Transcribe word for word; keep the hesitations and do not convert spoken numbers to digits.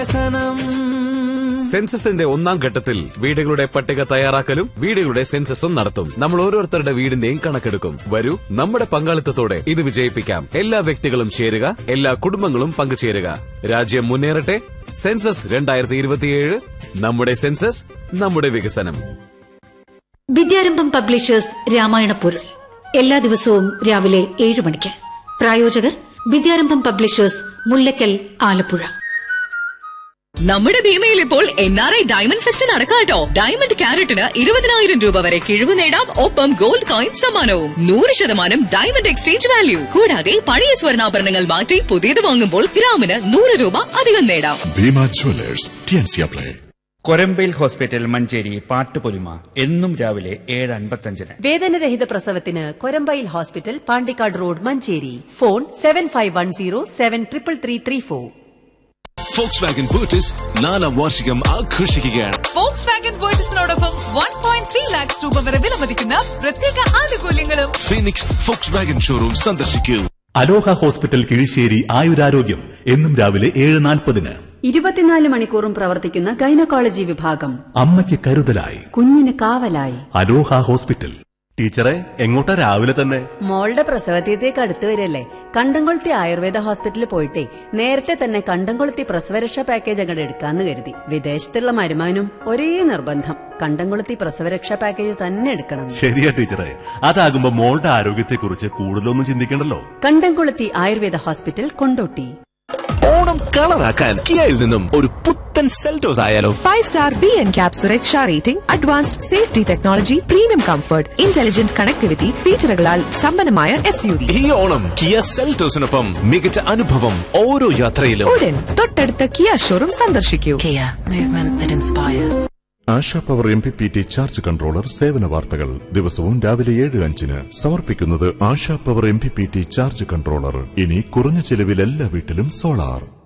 സെൻസസിന്റെ ഒന്നാം ഘട്ടത്തിൽ വീടുകളുടെ പട്ടിക തയ്യാറാക്കലും വീടുകളുടെ സെൻസസും നടത്തും. നമ്മൾ ഓരോരുത്തരുടെ വീടിന്റെയും കണക്കെടുക്കും. വരൂ, നമ്മുടെ പങ്കാളിത്തത്തോടെ ഇത് വിജയിപ്പിക്കാം. എല്ലാ വ്യക്തികളും ചേരുക, എല്ലാ കുടുംബങ്ങളും പങ്കുചേരുക. രാജ്യം മുന്നേറട്ടെ. സെൻസസ് രണ്ടായിരത്തി ഇരുപത്തിയേഴ്. നമ്മുടെ സെൻസസ്, നമ്മുടെ വികസനം. വിദ്യാരംഭം പബ്ലിഷേഴ്സ് രാമായണ പൊരുൾ എല്ലാ ദിവസവും രാവിലെ ഏഴ് മണിക്ക്. പ്രായോജകർ വിദ്യാരംഭം പബ്ലിഷേഴ്സ്, മുല്ലക്കൽ, ആലപ്പുഴ. നമ്മുടെ ഭീമയിൽ ഇപ്പോൾ N R I diamond fest നടക്കാട്ടോ. Diamond ക്യാരറ്റിന് ഇരുപതിനായിരം രൂപ വരെ കിഴിവ് നേടാം. ഒപ്പം ഗോൾഡ് കോയിൻ സമ്മാനവും. നൂറ് ശതമാനം ഡയമണ്ട് എക്സ്ചേഞ്ച് വാല്യൂ. കൂടാതെ പഴയ സ്വർണ്ണാഭരണങ്ങൾ മാറ്റി പുതിയത് വാങ്ങുമ്പോൾ ഗ്രാമിന് നൂറ് രൂപ അധികം നേടാം. Bhima Jewellers, T N C apply. Korambayil hospital Manjeri Pattupolima എന്നും രാവിലെ ഏഴ് അൻപത്തഞ്ചിന്. വേദനരഹിത പ്രസവത്തിന് Korambayil hospital, Pandikkad road, Manjeri. Phone seven five one zero seven triple three three four. Fox Wagen ബൂട്ടിസ് നാലാം വാർഷികം ആഘോഷിക്കുകയാണ്. Fox Wagen ബൂട്ടിസിനോടൊപ്പം one point three lakhs രൂപ വരെ വിലമതിക്കുന്ന പ്രത്യേക ആനുകൂല്യങ്ങളും. ഫീനിക്സ് ഫോക്സ് വാഗൻ ഷോറൂം സന്ദർശിക്കൂ. അലോഹ ഹോസ്പിറ്റൽ കിഴിശ്ശേരി ആയുരാരോഗ്യം എന്നും രാവിലെ ഏഴ് നാൽപ്പതിന്. ഇരുപത്തിനാല് മണിക്കൂറും പ്രവർത്തിക്കുന്ന ഗൈനക്കോളജി വിഭാഗം. അമ്മയ്ക്ക് കരുതലായി, കുഞ്ഞിന് കാവലായി. അലോഹ ഹോസ്പിറ്റൽ. ടീച്ചറെ, എങ്ങോട്ടാ രാവിലെ തന്നെ? മോളുടെ പ്രസവതീയത്തേക്ക് അടുത്ത് വരില്ലേ. കണ്ടംകൊളുത്തി ആയുർവേദ ഹോസ്പിറ്റലിൽ പോയിട്ടേ നേരത്തെ തന്നെ കണ്ടംകൊളുത്തി പ്രസവരക്ഷാ പാക്കേജ് അങ്ങോട്ട് എടുക്കാന്ന് കരുതി. വിദേശത്തുള്ള മരുമാനും ഒരേ നിർബന്ധം, കണ്ടംകൊളുത്തി പ്രസവരക്ഷാ പാക്കേജ് തന്നെ എടുക്കണം. ശരിയാ ടീച്ചറെ, അതാകുമ്പോ മോളുടെ ആരോഗ്യത്തെക്കുറിച്ച് കൂടുതലൊന്നും ചിന്തിക്കണ്ടല്ലോ. കണ്ടംകൊളുത്തി ആയുർവേദ ഹോസ്പിറ്റൽ, കൊണ്ടോട്ടി. ഓണം കളറാക്കാൻ കിയയിൽ നിന്നും ഒരു പുത്തൻ സെൽറ്റോസ് ആയാലോ? Five star B N cap സുരക്ഷാ rating, advanced safety technology, premium comfort, intelligent connectivity ഫീച്ചറുകളാൽ സമ്പന്നമായ എസ് യു വി. ഈ ഓണം കിയ സെൽറ്റോസിനൊപ്പം മികച്ച അനുഭവം ഓരോ യാത്രയിലും. ഉടൻ തൊട്ടടുത്ത കിയ ഷോറൂം സന്ദർശിക്കൂ. ASHA power M P P T charge controller സേവന വാർത്തകൾ ദിവസവും രാവിലെ ഏഴ് അഞ്ചിന് സമർപ്പിക്കുന്നത് ASHA power M P P T charge controller. ഇനി കുറഞ്ഞ ചെലവിൽ എല്ലാ വീട്ടിലും സോളാർ.